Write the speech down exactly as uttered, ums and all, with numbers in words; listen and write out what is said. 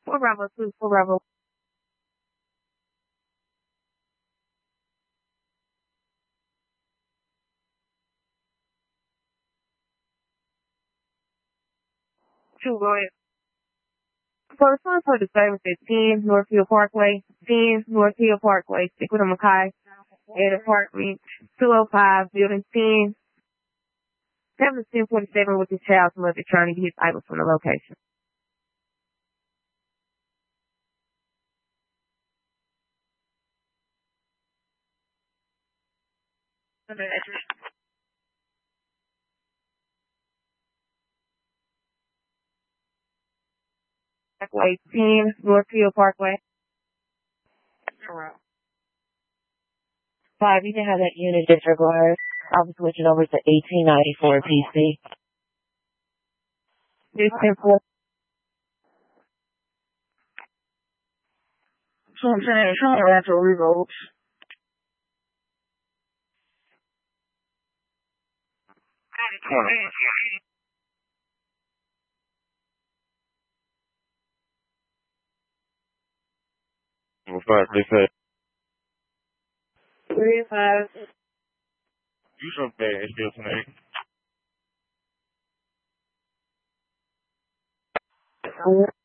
four Bravo two, four Bravo. Two, go ahead. First one for the service is ten Northfield Parkway, ten Northfield Parkway, stick with a Mackay, at apartment two oh five, building ten, seven ten forty-seven with his child's mother trying to get his items from the location. Parkway, ten Northfield Parkway. Five, you can have that unit disregard. I'll be switching over to eighteen ninety-four P C. This ten four. So I'm saying, trying to run to revote. Well, five, they say. Three five. You some bad still tonight. Oh.